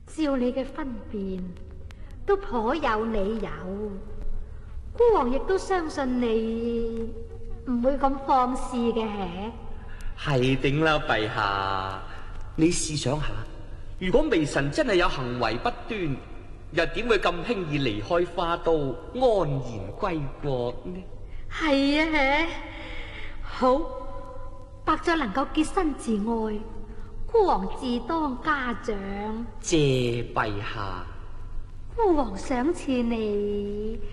照你嘅分辨，都頗有理由。孤王亦都相信你唔會咁放肆嘅。 係定啦，陛下。你試想下，如果微臣真係有行為不端，又點會咁輕易離開花都，安然歸國呢？ 係啊，好，伯爵能夠潔身自愛，孤王自當嘉獎。 謝陛下。 孤王賞賜你